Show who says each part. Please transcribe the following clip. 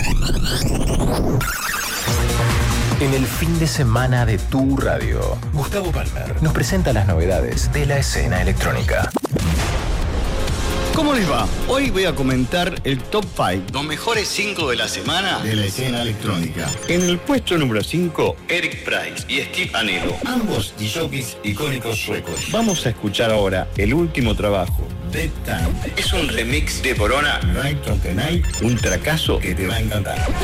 Speaker 1: En el fin de semana de tu radio, Gustavo Palmer nos presenta las novedades de la escena electrónica.
Speaker 2: ¿Cómo les va? Hoy voy a comentar el top 5, los mejores 5 de la semana de la escena electrónica. En el puesto número 5, Eric Price y Steve Anello, ambos DJs icónicos suecos. Vamos a escuchar ahora el último trabajo, Dead Time. Es un remix de Corona, Night of the Night, un tracazo que te va a encantar.